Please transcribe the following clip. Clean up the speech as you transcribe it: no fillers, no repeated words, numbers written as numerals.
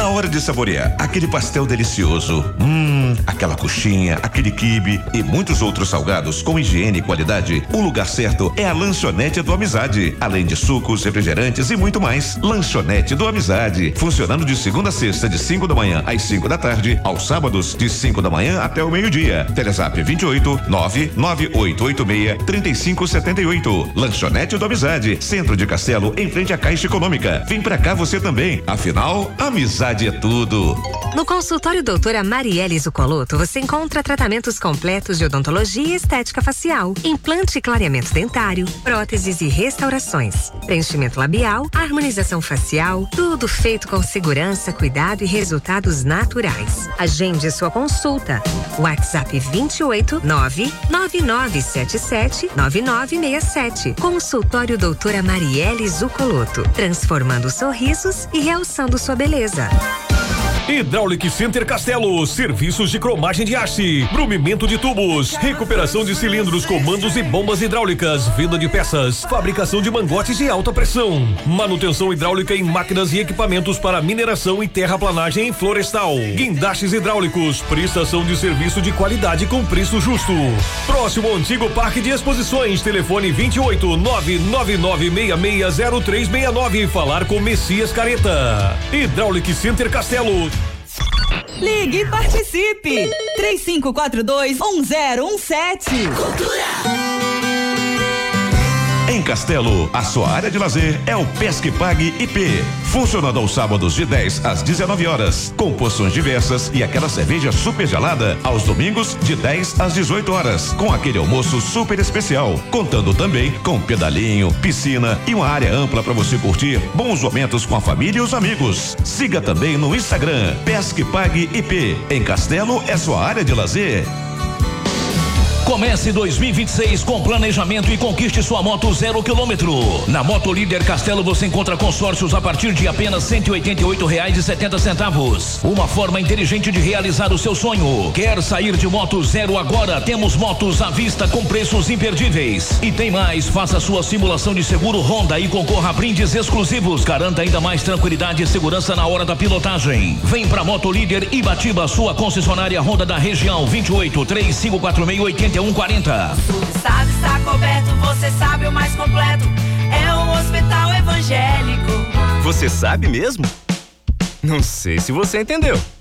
Na hora de saborear aquele pastel delicioso, aquela coxinha, aquele quibe e muitos outros salgados com higiene e qualidade, o lugar certo é a Lanchonete do Amizade. Além de sucos, refrigerantes e muito mais. Lanchonete do Amizade, funcionando de segunda a sexta, de 5 da manhã às 5 da tarde, aos sábados de 5 da manhã até o meio-dia. Telezap 28 99886 3578. Lanchonete do Amizade, Centro de Castelo, em frente à Caixa Econômica. Vem pra cá você também. Afinal, amizade é tudo. No consultório doutora Marielle Zucoloto, você encontra tratamentos completos de odontologia e estética facial, implante e clareamento dentário, próteses e restaurações, preenchimento labial, harmonização facial, tudo feito com segurança, cuidado e resultados naturais. Agende sua consulta. WhatsApp 28 99977 9967. Consultório doutora Marielle Zucoloto, transformando sorrisos e realçando sua beleza. Hydraulic Center Castelo, serviços de cromagem de haste, brumimento de tubos, recuperação de cilindros, comandos e bombas hidráulicas, venda de peças, fabricação de mangotes de alta pressão, manutenção hidráulica em máquinas e equipamentos para mineração e terraplanagem em florestal, guindastes hidráulicos, prestação de serviço de qualidade com preço justo. Próximo ao antigo Parque de Exposições, telefone 28 999660369, falar com Messias Careta. Hydraulic Center Castelo. Ligue e participe! 3542-1017. Em Castelo, a sua área de lazer é o Pesque Pague IP, funcionando aos sábados de 10 às 19 horas, com porções diversas e aquela cerveja super gelada aos domingos de 10 às 18 horas, com aquele almoço super especial, contando também com pedalinho, piscina e uma área ampla para você curtir bons momentos com a família e os amigos. Siga também no Instagram, Pesque Pague IP. Em Castelo é sua área de lazer. Comece 2026 com planejamento e conquiste sua moto 0 quilômetro. Na Moto Líder Castelo você encontra consórcios a partir de apenas R$188,70. Uma forma inteligente de realizar o seu sonho. Quer sair de moto zero agora? Temos motos à vista com preços imperdíveis. E tem mais, faça sua simulação de seguro Honda e concorra a brindes exclusivos. Garanta ainda mais tranquilidade e segurança na hora da pilotagem. Vem pra Moto Líder Ibatiba, sua concessionária Honda da região. 28 3546 8140. Sabe, está coberto, você sabe o mais completo. É um hospital evangélico. Você sabe mesmo? Não sei se você entendeu.